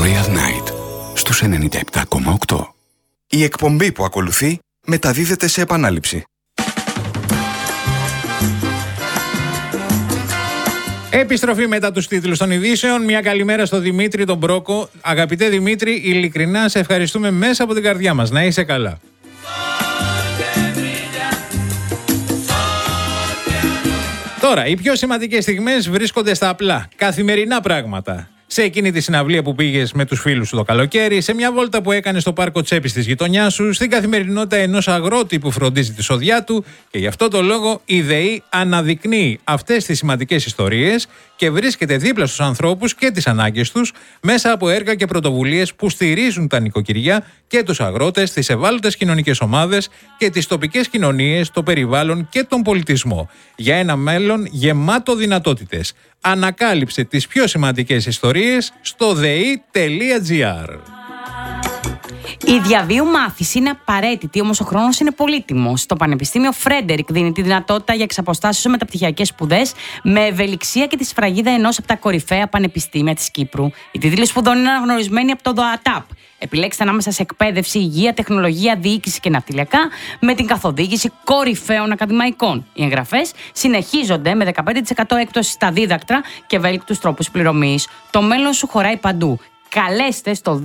Real Night στους 97,8. Η εκπομπή που ακολουθεί μεταδίδεται σε επανάληψη. Επιστροφή μετά τους τίτλους των ειδήσεων. Μια καλημέρα στο Δημήτρη τον Μπρόκο. Αγαπητέ Δημήτρη, ειλικρινά σε ευχαριστούμε μέσα από την καρδιά μας. Να είσαι καλά. Τώρα, οι πιο σημαντικές στιγμές βρίσκονται στα απλά, καθημερινά πράγματα. Σε εκείνη τη συναυλία που πήγες με τους φίλους σου το καλοκαίρι, σε μια βόλτα που έκανες στο πάρκο Τσέπης της γειτονιάς σου, στην καθημερινότητα ενός αγρότη που φροντίζει τη σοδιά του, και γι' αυτό το λόγο η ΔΕΗ αναδεικνύει αυτές τις σημαντικές ιστορίες και βρίσκεται δίπλα στους ανθρώπους και τις ανάγκες τους μέσα από έργα και πρωτοβουλίες που στηρίζουν τα νοικοκυριά και τους αγρότες, τις ευάλωτες κοινωνικές ομάδες και τις τοπικές κοινωνίες, το περιβάλλον και τον πολιτισμό. Για ένα μέλλον γεμάτο δυνατότητες. Ανακάλυψε τις πιο σημαντικές ιστορίες στο dei.gr. Η διαβίου μάθηση είναι απαραίτητη, όμως ο χρόνος είναι πολύτιμος. Το Πανεπιστήμιο Φρέντερικ δίνει τη δυνατότητα για εξαποστάσεως μεταπτυχιακές σπουδές με ευελιξία και τη σφραγίδα ενός από τα κορυφαία πανεπιστήμια της Κύπρου. Οι τίτλοι σπουδών είναι αναγνωρισμένοι από το ΔΟΑΤΑΠ. Επιλέξτε ανάμεσα σε εκπαίδευση, υγεία, τεχνολογία, διοίκηση και ναυτιλιακά με την καθοδήγηση κορυφαίων ακαδημαϊκών. Οι εγγραφές συνεχίζονται με 15% έκπτωση στα δίδακτρα και ευέλικτους τρόπους πληρωμής. Το μέλλον σου χωράει παντού. Καλέστε στο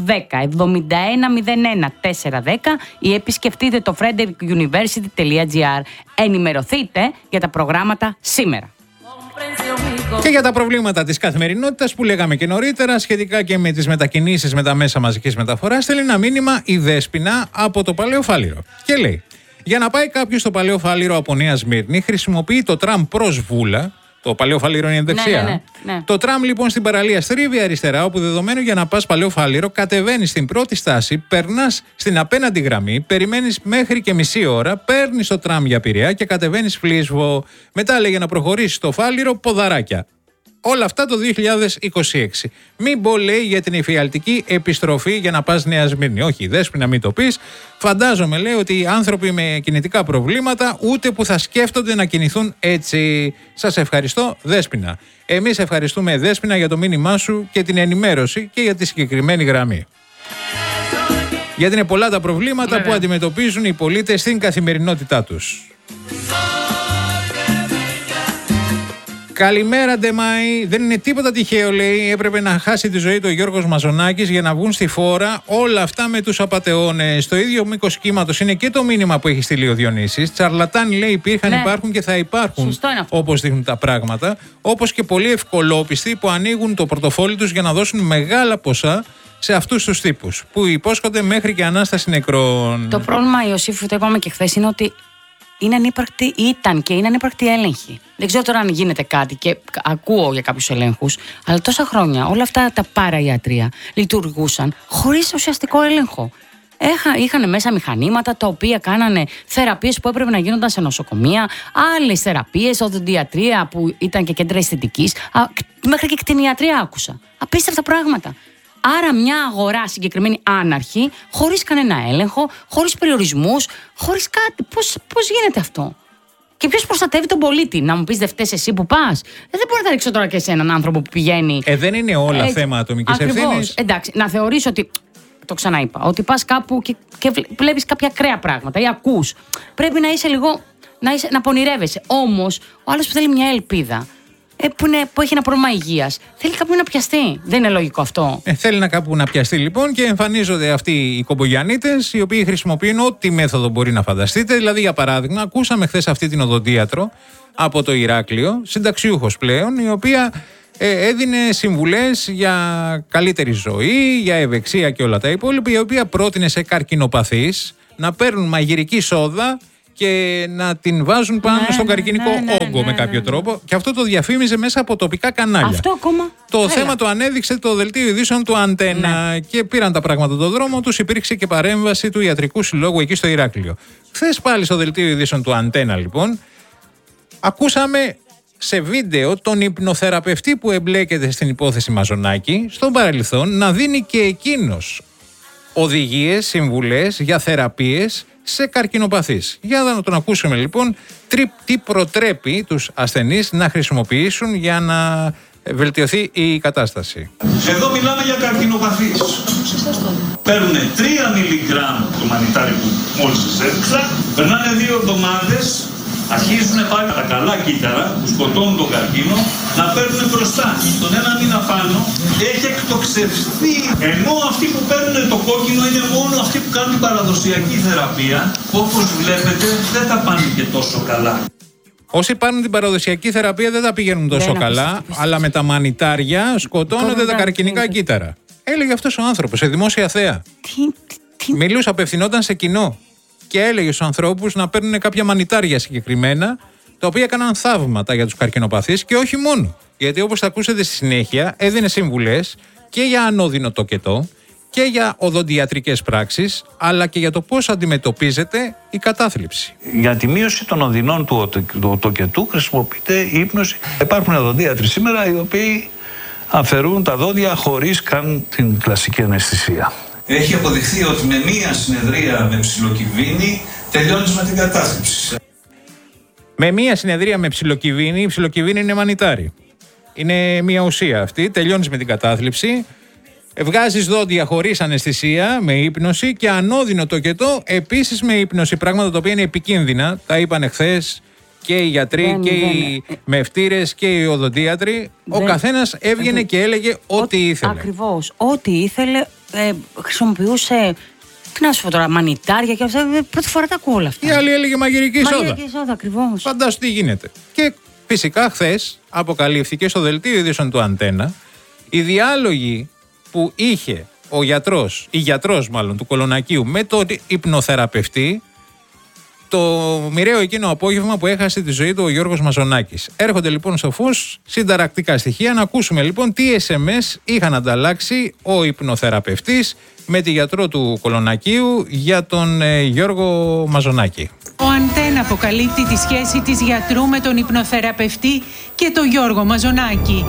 210-7101-410 ή επισκεφτείτε το frederickuniversity.gr. Ενημερωθείτε για τα προγράμματα σήμερα. Και για τα προβλήματα της καθημερινότητας που λέγαμε και νωρίτερα, σχετικά και με τις μετακινήσεις με τα μέσα μαζικής μεταφοράς, στέλνει ένα μήνυμα η Δέσποινα από το Παλαιό Φάληρο. Και λέει: για να πάει κάποιος στο Παλαιό Φάληρο από Νέα Σμύρνη, χρησιμοποιεί το τραμ προς Βούλα. Το Παλαιό Φάληρο είναι δεξιά. Ναι. Το τραμ λοιπόν στην παραλία στρίβει αριστερά, όπου δεδομένου για να πας Παλαιό Φάληρο, κατεβαίνεις στην πρώτη στάση, περνάς στην απέναντι γραμμή, περιμένεις μέχρι και μισή ώρα, παίρνεις το τραμ για Πειραιά και κατεβαίνεις Φλίσβο. Μετά λέει για να προχωρήσεις στο Φάληρο, Ποδαράκια. Όλα αυτά το 2026. Μην πω, λέει, για την εφιαλτική επιστροφή για να πας Νέα Σμύρνη. Όχι, Δέσποινα, μην το πεις. Φαντάζομαι, λέει, ότι οι άνθρωποι με κινητικά προβλήματα ούτε που θα σκέφτονται να κινηθούν έτσι. Σας ευχαριστώ, Δέσποινα. Εμείς ευχαριστούμε, Δέσποινα, για το μήνυμά σου και την ενημέρωση και για τη συγκεκριμένη γραμμή. Γιατί είναι πολλά τα προβλήματα που αντιμετωπίζουν οι πολίτες στην καθημερινότητά τους. Καλημέρα, Ντεμάη. Δεν είναι τίποτα τυχαίο, λέει. Έπρεπε να χάσει τη ζωή του ο Γιώργος Μαζονάκης για να βγουν στη φόρα όλα αυτά με τους απατεώνες. Στο ίδιο μήκος κύματος είναι και το μήνυμα που έχει στείλει ο Διονύσης. Τσαρλατάνοι, λέει, υπήρχαν, υπάρχουν και θα υπάρχουν. Όπως δείχνουν τα πράγματα. Όπως και πολλοί ευκολόπιστοι που ανοίγουν το πορτοφόλι τους για να δώσουν μεγάλα ποσά σε αυτούς τους τύπους που υπόσχονται μέχρι και ανάσταση νεκρών. Το πρόβλημα, Ιωσήφ, το είπαμε και χθες, είναι ότι ήταν και είναι ανύπαρκτη έλεγχη. Δεν ξέρω τώρα αν γίνεται κάτι και ακούω για κάποιους ελέγχους, αλλά τόσα χρόνια όλα αυτά τα παραϊατρία λειτουργούσαν χωρίς ουσιαστικό έλεγχο. Είχαν μέσα μηχανήματα τα οποία κάνανε θεραπείες που έπρεπε να γίνονταν σε νοσοκομεία, άλλες θεραπείες, οδοντιατρία που ήταν και κέντρα αισθητικής, μέχρι και κτηνιατρία άκουσα. Απίστευτα πράγματα. Άρα μια αγορά συγκεκριμένη άναρχη, χωρίς κανένα έλεγχο, χωρίς περιορισμούς, χωρίς κάτι. Πώς γίνεται αυτό? Και ποιος προστατεύει τον πολίτη? Να μου πεις, δεν φταίς εσύ που πας? Δεν μπορώ να τα ρίξω τώρα και σε έναν άνθρωπο που πηγαίνει. Δεν είναι όλα θέμα ατομικής ευθύνης. Εντάξει, να θεωρείς ότι, το ξαναείπα, ότι πας κάπου και βλέπεις κάποια ακραία πράγματα ή ακούς. Πρέπει να είσαι λίγο, να πονηρεύεσαι. Όμως, ο άλλος που θέλει μια ελπίδα, που έχει ένα πρόβλημα υγείας, θέλει κάπου να πιαστεί. Δεν είναι λογικό αυτό? Θέλει να κάπου να πιαστεί, λοιπόν, και εμφανίζονται αυτοί οι κομπογιαννίτες, οι οποίοι χρησιμοποιούν ό,τι μέθοδο μπορεί να φανταστείτε. Δηλαδή, για παράδειγμα, ακούσαμε χθες αυτή την οδοντίατρο από το Ηράκλειο, συνταξιούχος πλέον, η οποία έδινε συμβουλές για καλύτερη ζωή, για ευεξία και όλα τα υπόλοιπα, η οποία πρότεινε σε καρκινοπαθείς να παίρνουν μαγειρική σόδα και να την βάζουν πάνω στον καρκινικό όγκο με κάποιο τρόπο. Και αυτό το διαφήμιζε μέσα από τοπικά κανάλια. Αυτό ακόμα. Το θέμα το ανέδειξε το δελτίο ειδήσεων του Αντένα. Και πήραν τα πράγματα τον δρόμο τους. Υπήρξε και παρέμβαση του Ιατρικού Συλλόγου εκεί στο Ηράκλειο. Χθες πάλι στο δελτίο ειδήσεων του Αντένα, λοιπόν, ακούσαμε σε βίντεο τον υπνοθεραπευτή που εμπλέκεται στην υπόθεση Μαζονάκη, στον παρελθόν, να δίνει και εκείνος οδηγίες, συμβουλές για θεραπείες σε καρκινοπαθείς. Για να τον ακούσουμε, λοιπόν, τι προτρέπει τους ασθενείς να χρησιμοποιήσουν για να βελτιωθεί η κατάσταση. Εδώ μιλάμε για καρκινοπαθείς. Παίρνουν 3 μιλιγκράμμ του μανιτάρι που μόλις σας έδειξα, περνάνε 2 εβδομάδες, αρχίζουν πάλι τα καλά κύτταρα που σκοτώνουν τον καρκίνο να παίρνουν μπροστά. Τον 1 μήνα πάνω έχει εκτοξευθεί. Ενώ αυτοί που παίρνουν το κόκκινο είναι μόνο αυτοί που κάνουν την παραδοσιακή θεραπεία, που όπως βλέπετε δεν τα πάνε και τόσο καλά. Όσοι πάρουν την παραδοσιακή θεραπεία δεν τα πηγαίνουν τόσο καλά, αλλά με τα μανιτάρια σκοτώνονται τα καρκινικά κύτταρα. Έλεγε αυτός ο άνθρωπος σε δημόσια θέα. Μιλούσε, απευθυνόταν σε κοινό και έλεγε στους ανθρώπους να παίρνουν κάποια μανιτάρια συγκεκριμένα, τα οποία έκαναν θαύματα για τους καρκινοπαθείς και όχι μόνο. Γιατί όπως θα ακούσετε στη συνέχεια, έδινε συμβουλές και για ανώδυνο τοκετό και για οδοντιατρικές πράξεις, αλλά και για το πώς αντιμετωπίζεται η κατάθλιψη. Για τη μείωση των οδυνών του τοκετού χρησιμοποιείται η ύπνωση. Υπάρχουν οδοντίατροι σήμερα οι οποίοι αφαιρούν τα δόντια χωρίς καν την κλασική αναισθησία. Έχει αποδειχθεί ότι με μία συνεδρία με ψιλοκυβίνη τελειώνεις με την κατάθλιψη. Με μία συνεδρία με ψιλοκυβίνη, η ψιλοκυβίνη είναι μανιτάρι. Είναι μια ουσία αυτή, τελειώνεις με την κατάθλιψη. Βγάζεις δόντια χωρίς αναισθησία με ύπνωση και ανώδυνο τοκετό επίσης με ύπνωση. Πράγματα τα οποία είναι επικίνδυνα. Τα είπαν εχθές και οι γιατροί και οι μευτήρες και οι οδοντίατροι. Ο καθένας έβγαινε και έλεγε ό,τι ήθελε. Ακριβώς. Ό,τι ήθελε. Χρησιμοποιούσε. Τι να σου πω τώρα, μανιτάρια και αυτά. Πρώτη φορά τα ακούω όλα αυτά. Η άλλη έλεγε μαγειρική σόδα. Μαγειρική σόδα, ακριβώς. Φαντάσου τι γίνεται. Και φυσικά χθες αποκαλύφθηκε στο δελτίο ειδήσεων του Αντένα οι διάλογοι που είχε η γιατρός του Κολονακίου με τον υπνοθεραπευτή το μοιραίο εκείνο απόγευμα που έχασε τη ζωή του ο Γιώργος Μαζονάκης. Έρχονται λοιπόν στο φως συνταρακτικά στοιχεία. Να ακούσουμε λοιπόν τι SMS είχαν ανταλλάξει ο υπνοθεραπευτής με τη γιατρό του Κολονακίου για τον Γιώργο Μαζονάκη. Ο Αντένα αποκαλύπτει τη σχέση της γιατρού με τον υπνοθεραπευτή και τον Γιώργο Μαζονάκη.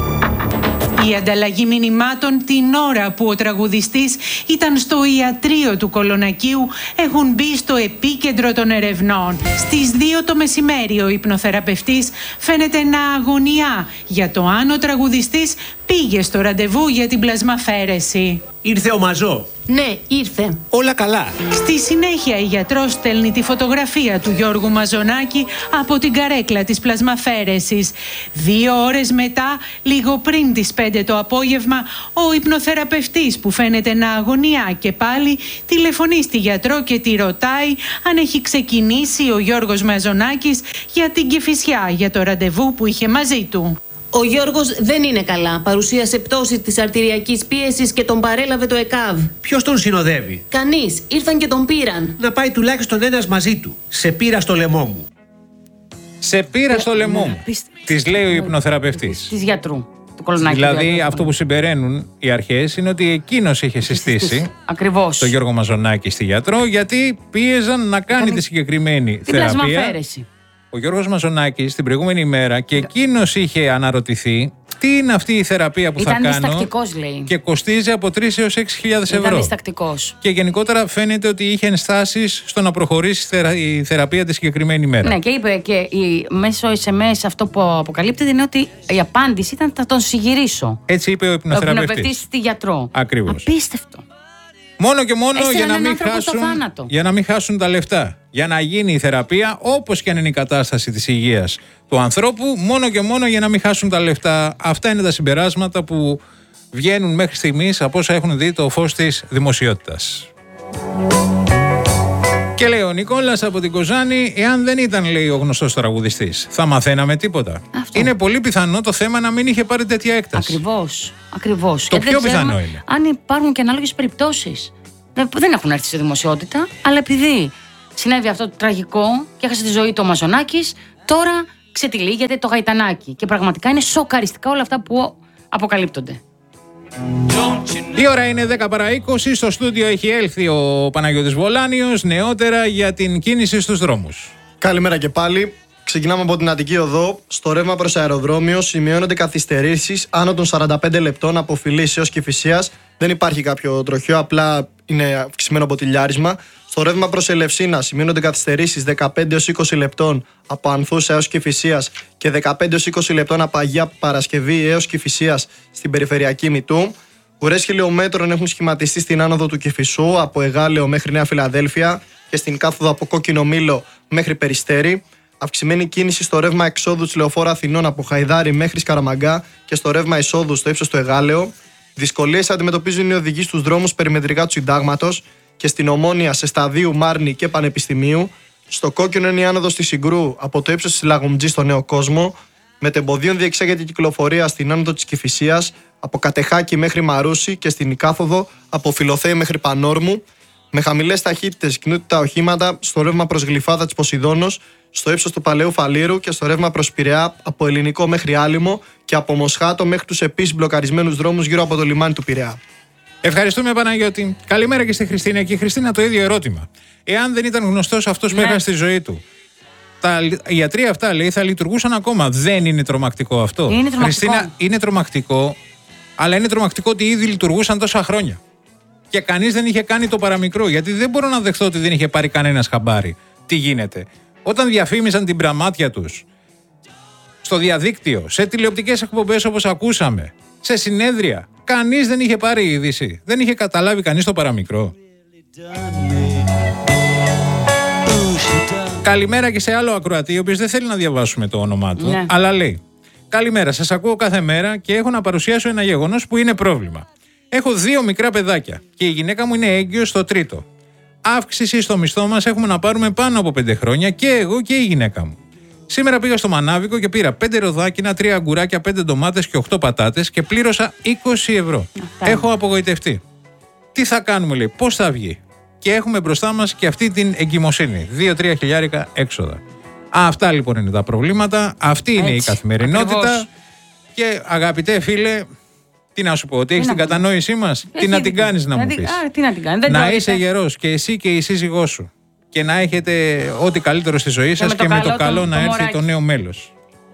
Η ανταλλαγή μηνυμάτων την ώρα που ο τραγουδιστής ήταν στο ιατρείο του Κολονακίου έχουν μπει στο επίκεντρο των ερευνών. Στις 2 το μεσημέρι ο υπνοθεραπευτής φαίνεται να αγωνιά για το αν ο τραγουδιστής πήγε στο ραντεβού για την πλασμαφαίρεση. Ήρθε ο Μαζό. Ναι, ήρθε. Όλα καλά. Στη συνέχεια η γιατρός στέλνει τη φωτογραφία του Γιώργου Μαζονάκη από την καρέκλα της πλασμαφαίρεσης. 2 ώρες μετά, λίγο πριν τις 5 το απόγευμα, ο υπνοθεραπευτής που φαίνεται να αγωνιά και πάλι τηλεφωνεί στη γιατρό και τη ρωτάει αν έχει ξεκινήσει ο Γιώργος Μαζονάκης για την Κηφισιά, για το ραντεβού που είχε μαζί του. Ο Γιώργος δεν είναι καλά. Παρουσίασε πτώση της αρτηριακής πίεσης και τον παρέλαβε το ΕΚΑΒ. Ποιος τον συνοδεύει? Κανείς. Ήρθαν και τον πήραν. Να πάει τουλάχιστον ένας μαζί του. Σε πήρα στο λαιμό μου. Σε πήρα στο λαιμό μου. Της λέει ο υπνοθεραπευτής. Της γιατρού. Δηλαδή αυτό που συμπεραίνουν οι αρχές είναι ότι εκείνος είχε συστήσει Ακριβώς. τον Γιώργο Μαζονάκη στη γιατρό γιατί πίεζαν να κάνει τη συγκεκριμένη θεραπεία. Ο Γιώργος Μαζονάκης την προηγούμενη ημέρα και εκείνος είχε αναρωτηθεί τι είναι αυτή η θεραπεία που θα κάνω. Ήταν διστακτικός, λέει. Και κοστίζει από 3.000 έως 6.000 ευρώ. Ήταν διστακτικός. Και γενικότερα φαίνεται ότι είχε ενστάσεις στο να προχωρήσει η θεραπεία τη συγκεκριμένη ημέρα. Ναι, και είπε και μέσω SMS αυτό που αποκαλύπτεται είναι ότι η απάντηση ήταν θα τον συγυρίσω. Έτσι είπε ο υπνοθεραπευτής. Στη γιατρό. Ακριβώς. Απίστευτο. Μόνο και μόνο για να μην χάσουν τα λεφτά. Για να γίνει η θεραπεία, όπως και αν είναι η κατάσταση της υγείας του ανθρώπου, μόνο και μόνο για να μην χάσουν τα λεφτά. Αυτά είναι τα συμπεράσματα που βγαίνουν μέχρι στιγμής από όσα έχουν δει το φως της δημοσιότητας. Και λέει ο Νικόλας από την Κοζάνη, εάν δεν ήταν, λέει, ο γνωστός τραγουδιστής, θα μαθαίναμε τίποτα. Αυτό. Είναι πολύ πιθανό το θέμα να μην είχε πάρει τέτοια έκταση. Ακριβώς. Το πιο πιθανό είναι. Αν υπάρχουν και ανάλογες περιπτώσεις. Δεν έχουν έρθει σε δημοσιότητα, αλλά επειδή συνέβη αυτό το τραγικό και έχασε τη ζωή του ο Μαζονάκης, τώρα ξετυλίγεται το γαϊτανάκι. Και πραγματικά είναι σοκαριστικά όλα αυτά που αποκαλύπτονται. Η ώρα είναι 10 παρά 20. Στο στούντιο έχει έλθει ο Παναγιώτης Βολάνιος. Νεότερα για την κίνηση στους δρόμους. Καλημέρα και πάλι. Ξεκινάμε από την Αττική Οδό. Στο ρεύμα προς αεροδρόμιο σημειώνονται καθυστερήσεις άνω των 45 λεπτών από Φιλής έως Κηφισίας. Δεν υπάρχει κάποιο τροχαίο, απλά είναι αυξημένο μποτιλιάρισμα. Στο ρεύμα προς Ελευσίνα σημειώνονται καθυστερήσεις 15 έως 20 λεπτών από Ανθούσα έως Κηφισίας και 15 έως 20 λεπτών από Αγία Παρασκευή έως Κηφισίας στην περιφερειακή Μητού. Ουρές χιλιομέτρων έχουν σχηματιστεί στην άνοδο του Κηφισού από Εγάλεο μέχρι Νέα Φιλαδέλφια και στην κάθοδο από Κόκκινο Μήλο μέχρι Περιστέρι. Αυξημένη κίνηση στο ρεύμα εξόδου της Λεωφόρου Αθηνών από Χαϊδάρι μέχρι Σκαραμαγκά και στο ρεύμα εισόδου στο ύψος του Εγάλεο. Δυσκολίες αντιμετωπίζουν οι οδηγοί στους δρόμους περιμετρικά του Συντάγματος και στην Ομόνια σε Σταδίου, Μάρνη και Πανεπιστημίου. Στο Κόκκινο είναι η άνοδος της Συγκρού από το ύψος της Λαγουμτζή στο Νέο Κόσμο. Μετεμποδίων διεξάγεται η κυκλοφορία στην άνοδο της Κηφισίας από Κατεχάκη μέχρι Μαρούσι και στην Ικάθοδο από Φιλοθέη μέχρι Πανόρμου. Με χαμηλές ταχύτητες κινούνται τα οχήματα στο ρεύμα προς Γλυφάδα της Ποσειδώνος, στο ύψος του Παλαιού Φαλήρου και στο ρεύμα προς Πειραιά από Ελληνικό μέχρι Άλυμο και από Μοσχάτο μέχρι τους επίσης μπλοκαρισμένους δρόμους γύρω από το λιμάνι του Πειραιά. Ευχαριστούμε, Παναγιώτη. Καλημέρα και στη Χριστίνα. Και η Χριστίνα το ίδιο ερώτημα. Εάν δεν ήταν γνωστός αυτός που έχασε τη ζωή του, τα ιατρεία αυτά, λέει, θα λειτουργούσαν ακόμα. Δεν είναι τρομακτικό αυτό? Είναι τρομακτικό. Χριστίνα, είναι τρομακτικό, αλλά είναι τρομακτικό ότι ήδη λειτουργούσαν τόσα χρόνια. Και κανείς δεν είχε κάνει το παραμικρό. Γιατί δεν μπορώ να δεχτώ ότι δεν είχε πάρει κανένας χαμπάρι. Τι γίνεται? Όταν διαφήμισαν την πραμάτια τους στο διαδίκτυο, σε τηλεοπτικές εκπομπές όπως ακούσαμε, σε συνέδρια, κανείς δεν είχε πάρει είδηση. Δεν είχε καταλάβει κανείς το παραμικρό. Καλημέρα και σε άλλο ακροατή, ο οποίος δεν θέλει να διαβάσουμε το όνομά του, ναι, αλλά λέει: καλημέρα, σας ακούω κάθε μέρα και έχω να παρουσιάσω ένα γεγονός που είναι πρόβλημα. Έχω 2 μικρά παιδάκια και η γυναίκα μου είναι έγκυος στο 3ο. Αύξηση στο μισθό μας έχουμε να πάρουμε πάνω από 5 χρόνια και εγώ και η γυναίκα μου. Σήμερα πήγα στο Μανάβικο και πήρα 5 ροδάκινα, 3 αγκουράκια, 5 ντομάτες και 8 πατάτες και πλήρωσα 20 ευρώ. Έχω απογοητευτεί. Τι θα κάνουμε, λέει, πώς θα βγει? Και έχουμε μπροστά μας και αυτή την εγκυμοσύνη. 2-3 χιλιάρικα έξοδα. Αυτά λοιπόν είναι τα προβλήματα. Αυτή είναι η καθημερινότητα. Ακριβώς. Και αγαπητέ φίλε, τι να σου πω, ότι έχεις την κατανόησή μας? Τι να την κάνεις, να μου πεις? Να είσαι γερός και εσύ και η σύζυγός σου. Και να έχετε ό,τι καλύτερο στη ζωή σας και με το καλό να έρθει το νέο μέλος.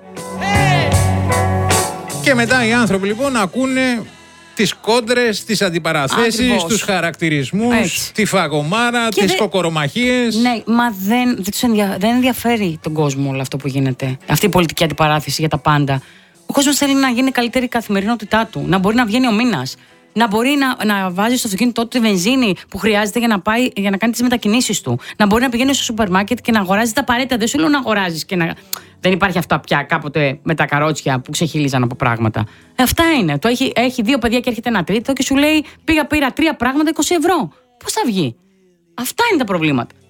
Και μετά οι άνθρωποι λοιπόν ακούνε τις κόντρες, τις αντιπαραθέσεις, τους χαρακτηρισμούς, τη φαγωμάρα, τις κοκορομαχίες. Ναι, μα δεν ενδιαφέρει τον κόσμο όλο αυτό που γίνεται. Αυτή η πολιτική αντιπαράθεση για τα πάντα. Ο κόσμος θέλει να γίνει καλύτερη η καθημερινότητά του, να μπορεί να βγαίνει ο μήνας, να μπορεί να βάζει στο αυτοκίνητό του τη βενζίνη που χρειάζεται για να κάνει τις μετακινήσεις του, να μπορεί να πηγαίνει στο σούπερ μάρκετ και να αγοράζει τα απαραίτητα. Δεν σου λέω να αγοράζει και να. Δεν υπάρχει αυτά πια κάποτε με τα καρότσια που ξεχύλιζαν από πράγματα. Αυτά είναι. Έχει 2 παιδιά και έρχεται ένα τρίτο και σου λέει: πήρα 3 πράγματα 20 ευρώ. Πώς θα βγει? Αυτά είναι τα προβλήματα.